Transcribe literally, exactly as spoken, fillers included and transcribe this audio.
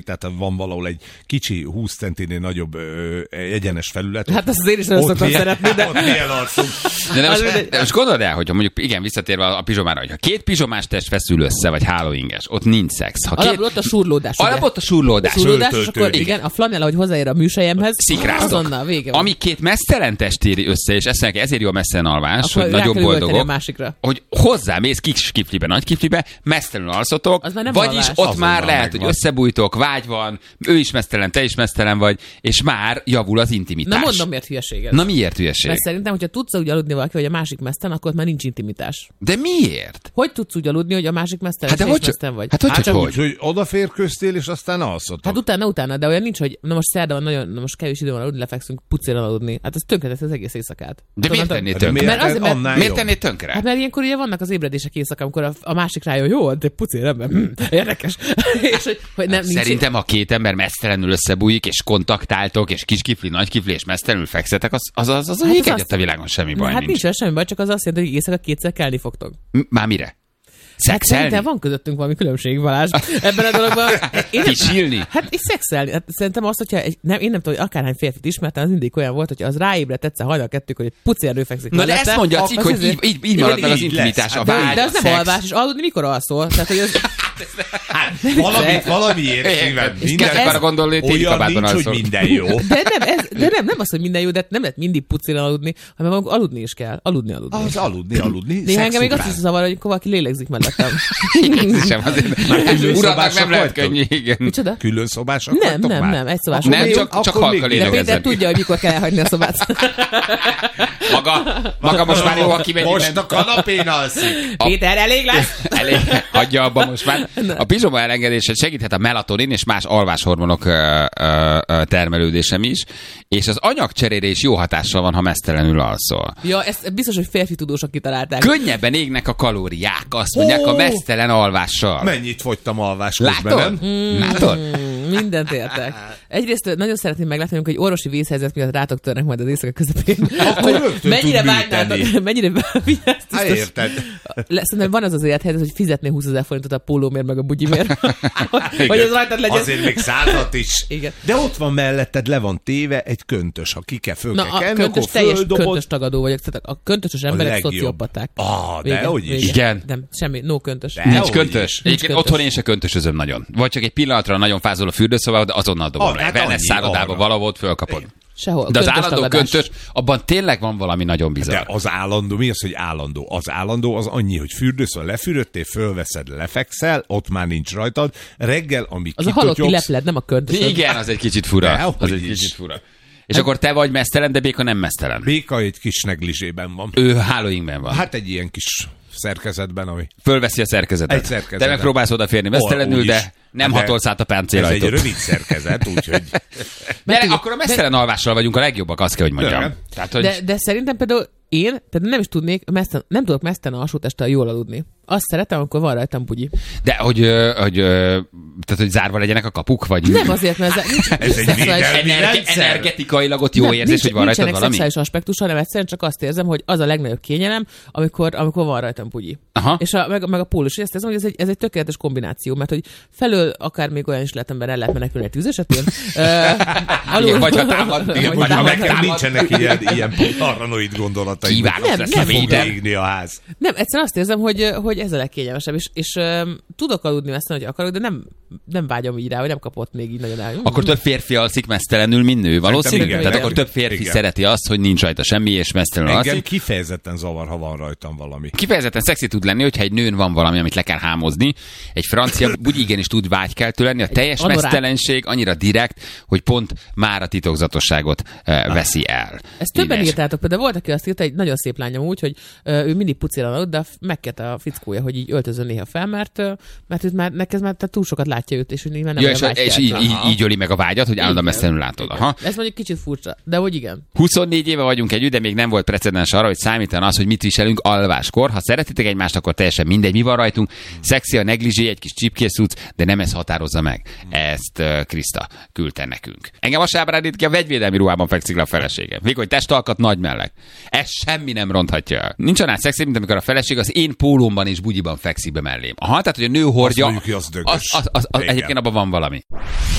tehát van valahol egy kicsi húsz centinél nagyobb ö, egyenes felület. Hát azt azért is nagyon szoktam szeretni, de... Ott milyen arcunk. De, de, most, de most gondold el, hogyha mondjuk, igen, visszatérve a pizsomára, hogyha két pizsomás test feszül össze, vagy hálóinges, ott nincs szex. Ha két... Alapból ott a surlódás. Alapból ott a surlódás. A surlódás, és akkor igen, a flanella, hogy hozzáér a műsejemhez, azonnal vége van. Ami két mesztelen test éri össze, és ezt ezért jó a mesztelen alvás, akkor hogy nagyobb boldogok, hogy hozzámész kis kiflibe, nagy kiflibe, mesztelenül alszotok, vagyis alvás. Ott azonnal már lehet, megvan. Hogy összebújtok, vágy van, ő is mesztelen, te is mesztelen vagy, és már javul az intimitás. Na mondom, miért hülyeség ez? Na miért hülyeség? Mert szerintem, hogyha tudsz úgy aludni valaki, hogy a másik mesztelen, akkor már nincs intimitás. De miért? Hogy tudsz úgy aludni, hogy a másik mesztelen, hát és hogy mesztelen vagy? Hát hogy, hát hogy, hogy? hogy? hogy odaférköztél, és aztán alszotok. Hát utána, utána, de olyan nincs, hogy na most szerda van, nagyon, na most kevés idő van aludni, lefekszünk pucéran aludni. Hát ez tönkretesz az egész éjszakát. De miért tennéd tönkre? Mert azért, mert, miért tennéd tönkre? Hát mert ilyenkor ugye vannak az ébredések éjszaka, amikor a, a másik rájön, jó, de pucér ember, hm, érdekes. és, hogy, hogy nem, hát szerintem, ha két ember mesztelenül összebújik, és kontaktáltok, és kis kifli, nagy kifli, és mesztelenül fekszetek, az az, az, az, az hát egyet a világon semmi baj hát nincs. nincs semmi baj, csak az azt jelenti, hogy éjszaka kétszer kelni fogtok. Már mire? Szexelni? Hát van közöttünk valami különbség, Balázs, ebben a dologban. Kisílni? Hát és szexelni. Hát szerintem azt, hogyha egy, nem, én nem tudom, hogy akárhány férfit ismertem, az mindig olyan volt, hogy az ráébredt egyszer hajnal kettők, hogy egy pucérnő fekszik. Na de ezt mondja a cikk, hogy így, így, így marad meg az intimitás, a vágy, de az nem alvás, és aludni mikor alszol? Tehát, hogy az... Hát, valami, valamiért nyilván minden arra gondolni, olyan nincs, hogy minden jó. De nem, ez, de nem, nem az, hogy minden jó, de nem lehet mindig pucéran aludni, hanem aludni is kell. Aludni, aludni. Az aludni, aludni. Néha engem még azt is zavar, hogy valaki lélegzik mellettem. Sem azért. Uraknak nem lehet könnyű, igen. Micsoda? Külön szobások Nem, nem, nem, egy szobások. Nem, csak, csak halka lélegeznek. De Péter tudja, hogy mikor kell elhagyni a szobát. Maga, maga most már jó, ha kimegy. Most a kanapén alszik. Péter, elég lesz? Elég, hagyja abba most már. A pizsoma elengedése segíthet a melatonin és más alváshormonok ö, ö, ö, termelődésem is, és az anyagcserére is jó hatással van, ha mesztelenül alszol. Ja, ezt biztos, hogy férfi tudósok kitalálták. Könnyebben égnek a kalóriák, azt mondják, a mesztelen alvással. Mennyit fogytam alvás közben, Látod? nem? Mm, Látod? Mindent értek. Egyrészt nagyon szeretném meglátni, hogy egy orvosi vészhelyzet miatt rátok törnek majd az éjszaka közepén. Akkor rögtön mennyire tud vágynátok, mennyire Hát érted. Szerintem van az az élethelyzet, hogy fizetné húszezer forintot a pólómért meg a bugyimért. Hogy ez rajtad legyen. Azért még százat is. Igen. De ott van melletted, le van téve egy köntös. Ha ki kell, föl Na, kell a kenni, köntös, akkor teljes földobod. köntös tagadó vagyok. A köntösös emberek szociopaták. Ah, de hogy is. Igen. Nem, semmi, no köntös. De nincs köntös. Egyébként otthon én se köntösözöm nagyon. Vagy csak egy pillanatra nagyon fázol a fürdőszobába, de azonnal dobom ah, le. hát Wellness szállodába valahol fölkapod. Sehol. De az állandó köntös, abban tényleg van valami nagyon bizarr. De az állandó, mi az, hogy állandó? Az állandó az annyi, hogy fürdőszobában lefürödtél, fölveszed, lefekszel, ott már nincs rajtad. Reggel, amíg az a halotti lepled, nem a köntös. Igen, az egy kicsit fura. De, az egy kicsit fura. És hát, akkor te vagy mesztelen, de Béka nem mesztelen. Béka egy kis neglisében van. Ő hálóinkben van. Hát egy ilyen kis szerkezetben, ami... Fölveszi a szerkezetet. Egy szerkezetet. Te megpróbálsz odaférni mesztelenül, de nem hatolsz át a páncélajtót. Ez egy rövid szerkezet, úgyhogy... De akkor a mesztelen alvással vagyunk a legjobbak, azt kell, hogy mondjam. Tehát, hogy... De, de szerintem például én például nem is tudnék, meszten, nem tudok mesztelen alsótesttel jól aludni. Azt szeretem, amikor van rajtam bugyi. De hogy, hogy, tehát, hogy zárva legyenek a kapuk, vagy... Nem azért, mert ez, nincs, ez egy védelmi rendszer. Energetikailag ott jó nem, érzés, nincs, hogy van rajtad valami? Nincsenek szexuális aspektusa, hanem egyszerűen csak azt érzem, hogy az a legnagyobb kényelem, amikor, amikor van rajtam bugyi. Aha. És a, meg, meg a pólus, és ezt érzem, hogy ez egy, ez egy tökéletes kombináció, mert hogy felől akár még olyan is lehet, ember el lehet menekülni egy tűz esetén. uh, alul, vagy ha támad, igen, vagy ha nekem nincsenek ilyen, ilyen paranoid gondolatai. Kívánom, lesz a égni a ház. Nem, egyszerűen azt érzem, hogy, hogy ez a legkényelmesebb, és, és um, tudok aludni mesztelen, hogy akarok, de nem, nem vágyom így rá, hogy nem kapott még így nagyon el. Akkor több férfi alszik mesztelenül, mint nő, valószínű? Igen, Tehát igen, akkor több férfi igen. szereti azt, hogy nincs rajta semmi, és mesztelenül alszik. Engem kifejezetten zavar, ha van rajtam valami. Kifejezetten szexi tud lenni, hogyha egy nőn van valami, amit le kell hámozni. Egy francia bugyi igenis tud vágykeltő lenni, a teljes mesztelenség annyira direkt, hogy pont már a titokzatosságot uh, veszi el. Ezt többen írtátok, például volt, aki azt írta, egy nagyon szép lányom úgy, hogy uh, ő mindig pucéran aludt, de megkérte a fickója, hogy így öltözön néha fel, mert, uh, mert őt már, neked már túl sokat látja őt, és hogy nem ja, és, és így, így, így öli meg a vágyat, hogy állandóan mesztelenül látod. Aha. Ez mondjuk kicsit furcsa, de hogy igen. huszonnégy éve vagyunk együtt, de még nem volt precedens arra, hogy számítan az, hogy mit viselünk alváskor. Ha szeretitek egymást, akkor teljesen mindegy, mi van rajtunk. Szexi a negligé, egy kis csipkészúc, de nem ez határozza meg. Ezt uh, Kriszta küldte nekünk. Engem azt ábrándít ki, a vegyvédelmi ruhában fekszik le a feleségem. Vékony testalkat, nagy melleg. Ez semmi nem ronthatja el. Nincs annál szexi, mint amikor a feleség az én pólómban és bugyiban fekszik be mellém. Aha, tehát hogy a nő hordja, azt mondjuk, az, az, az, az, az egyébként abban van valami.